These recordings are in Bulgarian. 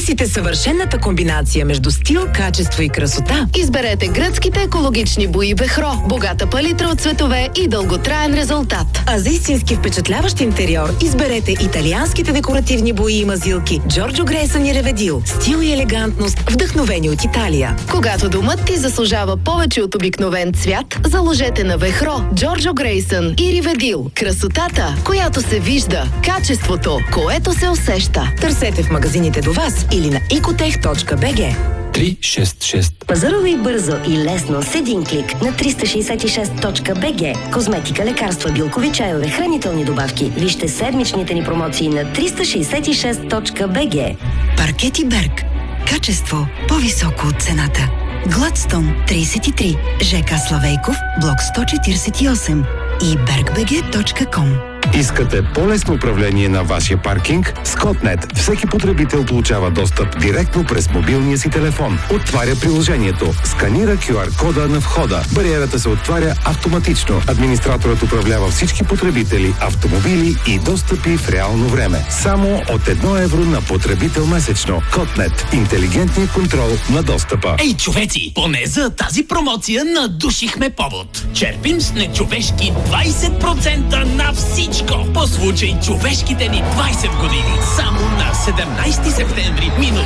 Търсите съвършената комбинация между стил, качество и красота? Изберете гръцките екологични бои Вехро. Богата палитра от цветове и дълготраен резултат. А за истински впечатляващ интериор изберете италианските декоративни бои и мазилки Джорджо Грейсън и Реведил. Стил и елегантност, вдъхновени от Италия. Когато домът ти заслужава повече от обикновен цвят, заложете на Вехро, Джорджо Грейсън и Реведил. Красотата, която се вижда. Качеството, което се усеща. Търсете в магазините до вас или на ecotech.bg. 366. Пазарувай бързо и лесно с един клик на 366.bg. Козметика, лекарства, билкови чайове, хранителни добавки. Вижте седмичните ни промоции на 366.bg. Паркети Берг. Качество по-високо от цената. Гладстон 33, ЖК Славейков, блок 148 и bergbg.com. Искате по-лесно управление на вашия паркинг? С Котнет всеки потребител получава достъп директно през мобилния си телефон. Отваря приложението, сканира QR-кода на входа. Бариерата се отваря автоматично. Администраторът управлява всички потребители, автомобили и достъпи в реално време. Само от 1 евро на потребител месечно. Котнет. Интелигентният контрол на достъпа. Ей, човеци, поне за тази промоция надушихме повод. Черпим с нечовешки 20% на всичко. По случай човешките ни 20 години. Само на 17 септември минус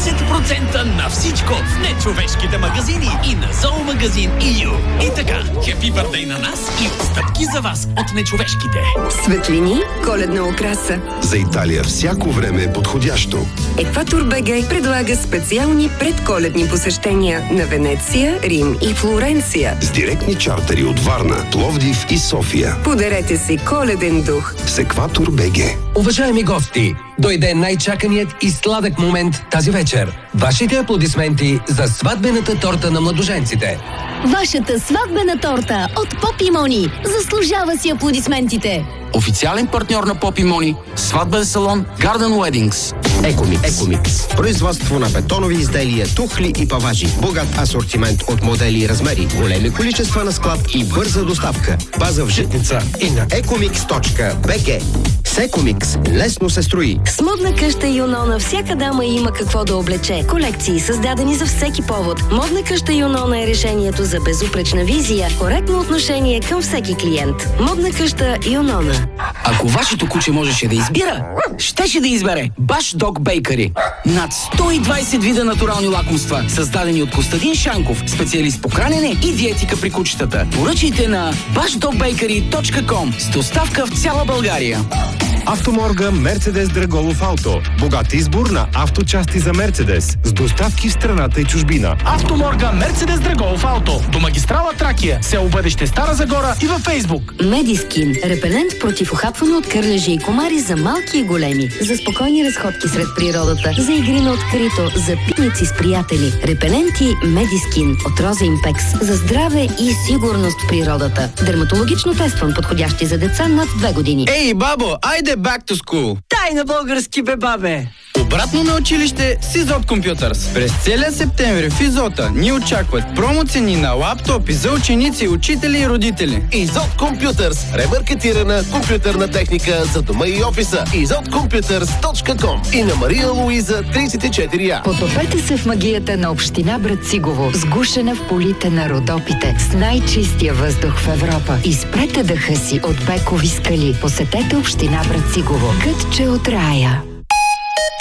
20% на всичко в нечовешките магазини и на зоомагазин EU. И така, хепи бърдей на нас и отстъпки за вас от нечовешките. Светлини, коледна украса. За Италия всяко време е подходящо. Екватор БГ предлага специални предколедни посещения на Венеция, Рим и Флоренция. С директни чартери от Варна, Пловдив и София. Подарете си коледен дух с Екватор БГ. Уважаеми гости, дойде най-чаканият и сладък момент тази вечер. Вашите аплодисменти за сватбената торта на младоженците. Вашата сватбена торта от Поп и Мони заслужава си аплодисментите. Официален партньор на Поп и Мони, сватбен салон Garden Weddings. Екомикс. Производство на бетонови изделия, тухли и паважи. Богат асортимент от модели и размери. Големи количества на склад и бърза доставка. База в Житница и на ecomix.bg. С Екомикс лесно се строи. С модна къща Юнона всяка дама има какво да облече. Колекции създадени за всеки повод. Модна къща Юнона е решението за безупречна визия, коректно отношение към всеки клиент. Модна къща Юнона. Ако вашето куче можеше да избира, щеше да избере Баш Дог Бейкъри. Над 120 вида натурални лакомства, създадени от Костадин Шанков, специалист по хранене и диетика при кучетата. Поръчайте на bashdogbakery.com с доставка в цяла България. Автоморга Мерцедес Драголов Ауто. Богат избор на авточасти за Мерцедес. С доставки в страната и чужбина. Автоморга Мерцедес Драголов Ауто. До магистрала Тракия, село Бъдеще, Стара Загора и във Фейсбук. Медискин. Репелент против ухапване от кърлежи и комари за малки и големи. За спокойни разходки сред природата. За игри на открито. За пикници с приятели. Репеленти Медискин от Роза Импекс. За здраве и сигурност в природата. Дерматологично тестван, подходящи за деца над 2 години. Ей, бабо, айде back to school. Дай на български, бе, бабе! Обратно на училище с Изот Computers. През целия септември в Изота ни очакват промоцени на лаптопи за ученици, учители и родители. Изот Computers. Ремаркетирана компютърна техника за дома и офиса. izotcomputers.com и на Мария Луиза 34А. Потопете се в магията на община Брацигово, сгушена в полите на Родопите, с най-чистия въздух в Европа. Изпрете дъха си от бекови скали. Посетете община Брацигово. Кътче от рая.